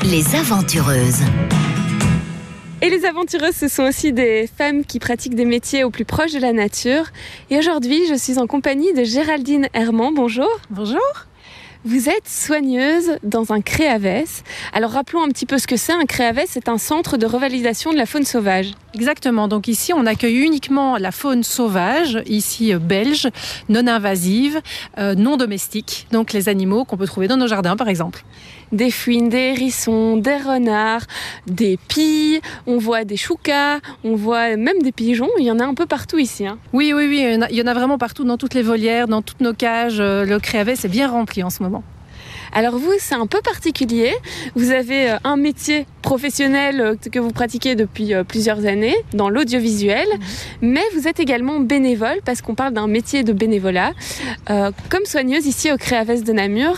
Les aventureuses. Et les aventureuses, ce sont aussi des femmes qui pratiquent des métiers au plus proche de la nature. Et aujourd'hui, je suis en compagnie de Géraldine Herman. Bonjour. Bonjour. Vous êtes soigneuse dans un créavès. Alors rappelons un petit peu ce que c'est. Un créavès, c'est un centre de revalidation de la faune sauvage. Exactement. Donc ici, on accueille uniquement la faune sauvage, ici belge, non invasive, non domestique. Donc les animaux qu'on peut trouver dans nos jardins, par exemple. Des fouines, des hérissons, des renards, des pies, on voit des choucas, on voit même des pigeons. Il y en a un peu partout ici. Oui, il y en a vraiment partout, dans toutes les volières, dans toutes nos cages. Le créavès est bien rempli en ce moment. Alors vous, c'est un peu particulier. Vous avez un métier professionnel que vous pratiquez depuis plusieurs années dans l'audiovisuel, mais vous êtes également bénévole parce qu'on parle d'un métier de bénévolat. Comme soigneuse ici au Créavès de Namur,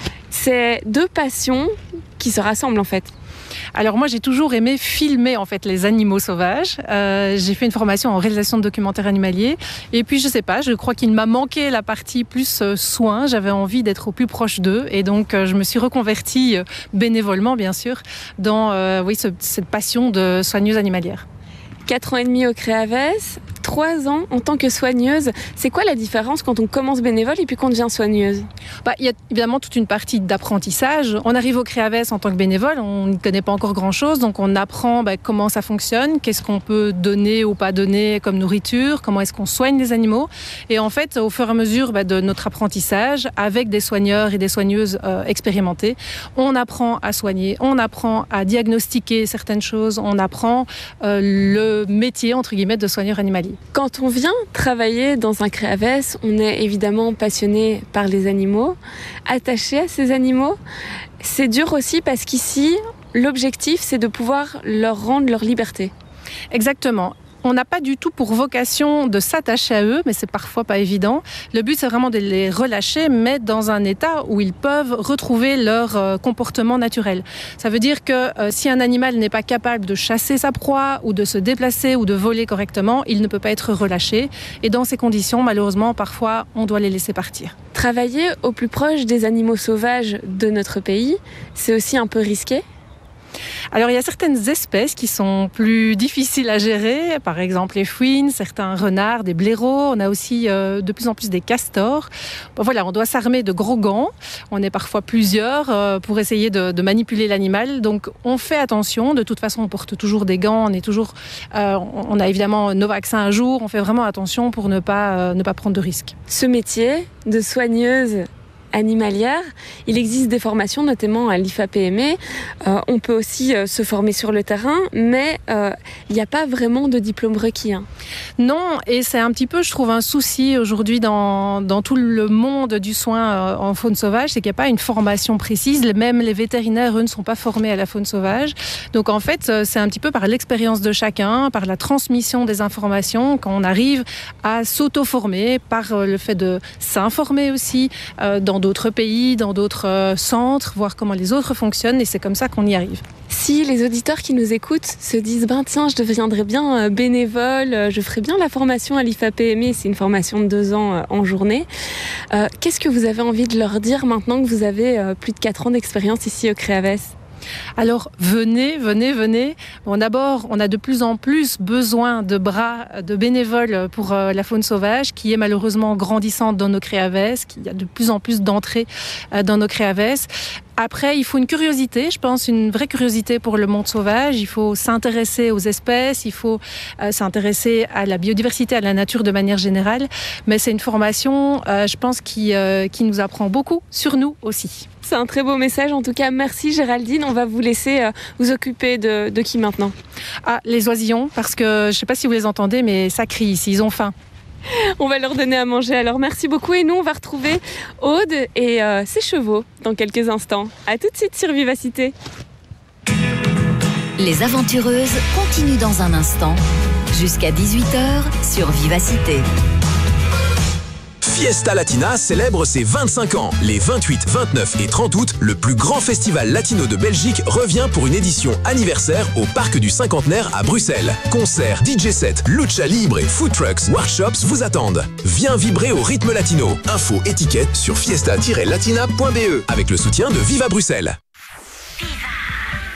c'est deux passions qui se rassemblent en fait. Alors moi, j'ai toujours aimé filmer en fait les animaux sauvages. J'ai fait une formation en réalisation de documentaires animaliers. Et puis, je sais pas, je crois qu'il m'a manqué la partie plus soin. J'avais envie d'être au plus proche d'eux. Et donc, je me suis reconvertie bénévolement, bien sûr, dans cette passion de soigneuse animalière. 4 ans et demi au Créavès, 3 ans en tant que soigneuse. C'est quoi la différence quand on commence bénévole et puis qu'on devient soigneuse ? Il y a évidemment toute une partie d'apprentissage. On arrive au Créavès en tant que bénévole, on ne connaît pas encore grand-chose, donc on apprend comment ça fonctionne, qu'est-ce qu'on peut donner ou pas donner comme nourriture, comment est-ce qu'on soigne les animaux. Et en fait, au fur et à mesure de notre apprentissage, avec des soigneurs et des soigneuses expérimentés, on apprend à soigner, on apprend à diagnostiquer certaines choses, on apprend le métier, entre guillemets, de soigneur animalier. Quand on vient travailler dans un créavès, on est évidemment passionné par les animaux, attaché à ces animaux. C'est dur aussi parce qu'ici, l'objectif, c'est de pouvoir leur rendre leur liberté. Exactement. On n'a pas du tout pour vocation de s'attacher à eux, mais c'est parfois pas évident. Le but, c'est vraiment de les relâcher, mais dans un état où ils peuvent retrouver leur comportement naturel. Ça veut dire que si un animal n'est pas capable de chasser sa proie, ou de se déplacer, ou de voler correctement, il ne peut pas être relâché. Et dans ces conditions, malheureusement, parfois, on doit les laisser partir. Travailler au plus proche des animaux sauvages de notre pays, c'est aussi un peu risqué ? Alors, il y a certaines espèces qui sont plus difficiles à gérer, par exemple les fouines, certains renards, des blaireaux. On a aussi de plus en plus des castors. Voilà, on doit s'armer de gros gants. On est parfois plusieurs pour essayer de manipuler l'animal. Donc, on fait attention. De toute façon, on porte toujours des gants. On a évidemment nos vaccins à jour. On fait vraiment attention pour ne pas prendre de risques. Ce métier de soigneuse animalière, il existe des formations, notamment à l'IFAPME. On peut aussi se former sur le terrain, mais il n'y a pas vraiment de diplôme requis. Non, et c'est un petit peu, je trouve, un souci aujourd'hui dans tout le monde du soin en faune sauvage, c'est qu'il n'y a pas une formation précise. Même les vétérinaires, eux, ne sont pas formés à la faune sauvage. Donc en fait, c'est un petit peu par l'expérience de chacun, par la transmission des informations, quand on arrive à s'auto-former, par le fait de s'informer aussi dans d'autres pays, dans d'autres centres, voir comment les autres fonctionnent, et c'est comme ça qu'on y arrive. Si les auditeurs qui nous écoutent se disent tiens, je deviendrais bien bénévole, je ferais bien la formation à l'IFAPME, c'est une formation de 2 ans en journée. Qu'est-ce que vous avez envie de leur dire maintenant que vous avez plus de 4 ans d'expérience ici au Créavès ? Alors, venez. Bon, d'abord, on a de plus en plus besoin de bras de bénévoles pour la faune sauvage, qui est malheureusement grandissante dans nos créavès, qu'il y a de plus en plus d'entrées dans nos créavès. Après, il faut une curiosité, je pense, une vraie curiosité pour le monde sauvage. Il faut s'intéresser aux espèces, il faut s'intéresser à la biodiversité, à la nature de manière générale. Mais c'est une formation, je pense, qui nous apprend beaucoup sur nous aussi. C'est un très beau message. En tout cas, merci Géraldine. On va vous laisser vous occuper de qui maintenant ? Les oisillons, parce que je ne sais pas si vous les entendez, mais ça crie ici, ils ont faim. On va leur donner à manger. Alors merci beaucoup. Et nous, on va retrouver Aude et ses chevaux dans quelques instants. À tout de suite sur Vivacité. Les aventureuses continuent dans un instant, jusqu'à 18h sur Vivacité. Fiesta Latina célèbre ses 25 ans. Les 28, 29 et 30 août, le plus grand festival latino de Belgique revient pour une édition anniversaire au Parc du Cinquantenaire à Bruxelles. Concerts, DJ sets, lucha libre et food trucks, workshops vous attendent. Viens vibrer au rythme latino. Info étiquette sur fiesta-latina.be avec le soutien de Viva Bruxelles.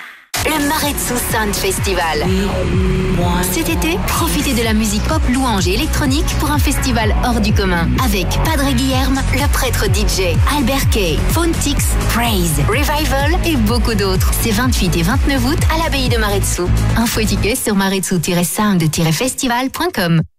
le Maretsu Sound Festival. Cet été, profitez de la musique pop, louange et électronique pour un festival hors du commun. Avec Padre Guilherme, le prêtre DJ, Albert Kay, Phonetics, Praise, Revival et beaucoup d'autres. C'est 28 et 29 août à l'abbaye de Maretsu. Info et tickets sur maretsu-sound-festival.com.